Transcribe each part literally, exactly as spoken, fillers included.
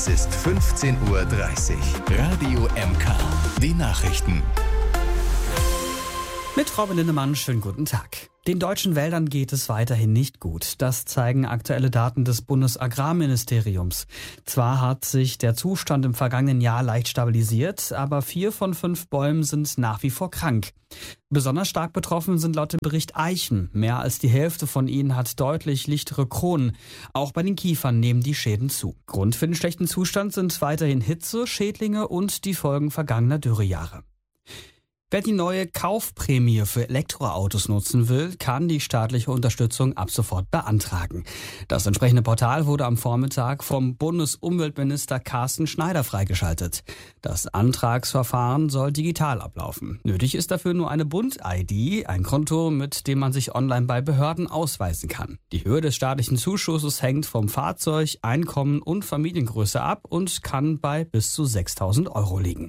Es ist fünfzehn Uhr dreißig. Radio M K. Die Nachrichten. Mit Robin Lindemann, schönen guten Tag. Den deutschen Wäldern geht es weiterhin nicht gut. Das zeigen aktuelle Daten des Bundesagrarministeriums. Zwar hat sich der Zustand im vergangenen Jahr leicht stabilisiert, aber vier von fünf Bäumen sind nach wie vor krank. Besonders stark betroffen sind laut dem Bericht Eichen. Mehr als die Hälfte von ihnen hat deutlich lichtere Kronen. Auch bei den Kiefern nehmen die Schäden zu. Grund für den schlechten Zustand sind weiterhin Hitze, Schädlinge und die Folgen vergangener Dürrejahre. Wer die neue Kaufprämie für Elektroautos nutzen will, kann die staatliche Unterstützung ab sofort beantragen. Das entsprechende Portal wurde am Vormittag vom Bundesumweltminister Carsten Schneider freigeschaltet. Das Antragsverfahren soll digital ablaufen. Nötig ist dafür nur eine Bund-I D, ein Konto, mit dem man sich online bei Behörden ausweisen kann. Die Höhe des staatlichen Zuschusses hängt vom Fahrzeug, Einkommen und Familiengröße ab und kann bei bis zu sechstausend Euro liegen.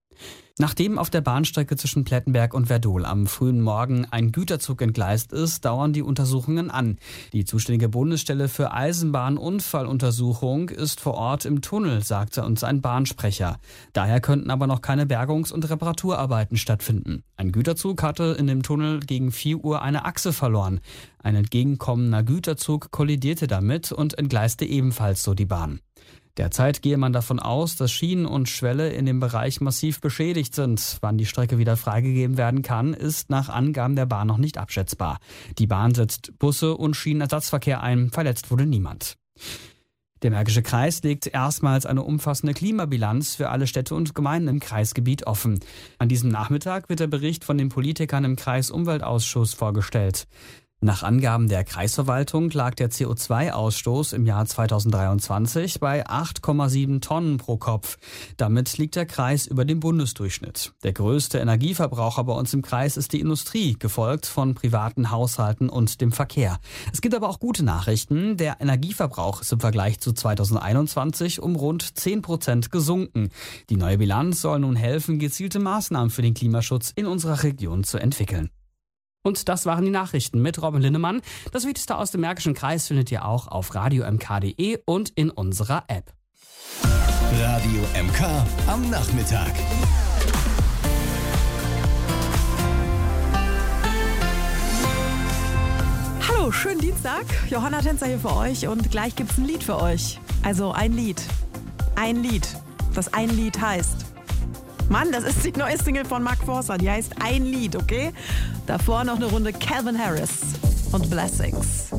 Nachdem auf der Bahnstrecke zwischen Plettenberg und Werdohl am frühen Morgen ein Güterzug entgleist ist, dauern die Untersuchungen an. Die zuständige Bundesstelle für Eisenbahnunfalluntersuchung ist vor Ort im Tunnel, sagte uns ein Bahnsprecher. Daher könnten aber noch keine Bergungs- und Reparaturarbeiten stattfinden. Ein Güterzug hatte in dem Tunnel gegen vier Uhr eine Achse verloren. Ein entgegenkommender Güterzug kollidierte damit und entgleiste ebenfalls so die Bahn. Derzeit gehe man davon aus, dass Schienen und Schwelle in dem Bereich massiv beschädigt sind. Wann die Strecke wieder freigegeben werden kann, ist nach Angaben der Bahn noch nicht abschätzbar. Die Bahn setzt Busse und Schienenersatzverkehr ein. Verletzt wurde niemand. Der Märkische Kreis legt erstmals eine umfassende Klimabilanz für alle Städte und Gemeinden im Kreisgebiet offen. An diesem Nachmittag wird der Bericht von den Politikern im Kreisumweltausschuss vorgestellt. Nach Angaben der Kreisverwaltung lag der C O zwei Ausstoß im Jahr zweitausenddreiundzwanzig bei acht Komma sieben Tonnen pro Kopf. Damit liegt der Kreis über dem Bundesdurchschnitt. Der größte Energieverbraucher bei uns im Kreis ist die Industrie, gefolgt von privaten Haushalten und dem Verkehr. Es gibt aber auch gute Nachrichten. Der Energieverbrauch ist im Vergleich zu zweitausendeinundzwanzig um rund zehn Prozent gesunken. Die neue Bilanz soll nun helfen, gezielte Maßnahmen für den Klimaschutz in unserer Region zu entwickeln. Und das waren die Nachrichten mit Robin Lindemann. Das Wichtigste aus dem Märkischen Kreis findet ihr auch auf radio m k punkt d e und in unserer App. Radio M K am Nachmittag. Hallo, schönen Dienstag. Johanna Tänzer hier für euch und gleich gibt's ein Lied für euch. Also ein Lied. Ein Lied. Das ein Lied heißt. Mann, das ist die neue Single von Mark Forster. Die heißt Ein Lied, okay? Davor noch eine Runde Calvin Harris und Blessings.